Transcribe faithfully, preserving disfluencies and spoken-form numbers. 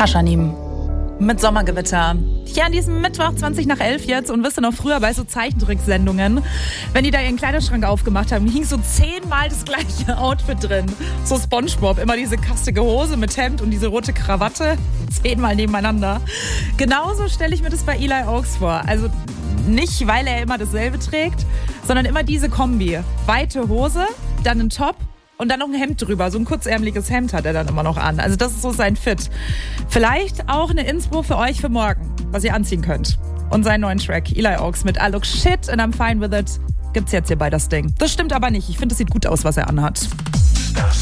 Paschanim mit Sommergewitter. Hier an diesem Mittwoch zwanzig nach elf jetzt und wisst ihr noch früher bei so Zeichentricksendungen, wenn die da ihren Kleiderschrank aufgemacht haben, hing so zehnmal das gleiche Outfit drin. So SpongeBob, immer diese kastige Hose mit Hemd und diese rote Krawatte, zehnmal nebeneinander. Genauso stelle ich mir das bei Eli Oaks vor. Also nicht, weil er immer dasselbe trägt, sondern immer diese Kombi. Weite Hose, dann ein Top und dann noch ein Hemd drüber. So ein kurzärmeliges Hemd hat er dann immer noch an. Also das ist so sein Fit. Vielleicht auch eine Inspo für euch für morgen, was ihr anziehen könnt. Und seinen neuen Track, Eli Oaks mit I look shit and I'm fine with it, gibt's jetzt hier bei das Ding. Das stimmt aber nicht. Ich finde, es sieht gut aus, was er anhat.